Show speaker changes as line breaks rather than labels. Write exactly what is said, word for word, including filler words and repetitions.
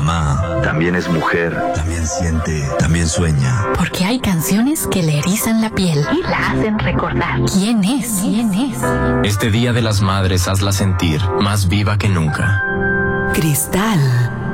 mamá. También es mujer. También siente. También sueña.
Porque hay canciones que le erizan la piel y la hacen recordar. ¿Quién es? ¿Quién es?
Este Día de las Madres hazla sentir más viva que nunca.
Cristal.